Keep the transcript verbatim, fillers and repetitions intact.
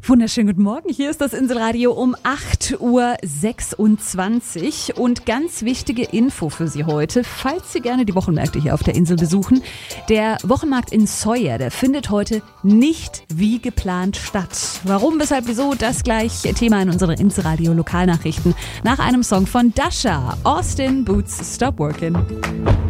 Wunderschönen guten Morgen, hier ist das Inselradio um acht Uhr sechsundzwanzig und ganz wichtige Info für Sie heute, falls Sie gerne die Wochenmärkte hier auf der Insel besuchen. Der Wochenmarkt in Sawyer, der findet heute nicht wie geplant statt. Warum, weshalb, wieso, das gleich Thema in unseren Inselradio Lokalnachrichten nach einem Song von Dasha, Austin Boots Stop Workin'.